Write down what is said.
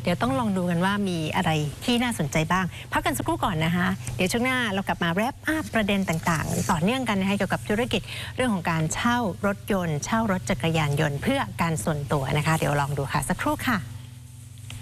ดี๋ยวต้องลองดูกันว่ามีอะไรที่น่าสนใจบ้างพักกันสักครู่ก่อนนะคะเดี๋ยวช่วงหน้าเรากลับมาแรปอัพประเด็นต่างๆต่อเนื่องกันนะคะเกี่ยวกับธุรกิจเรื่องของการเช่ารถยนต์เช่ารถจักรยานยนต์เพื่อการส่วนตัวนะคะเดี๋ยวลองดูค่ะสักครู่ค่ะ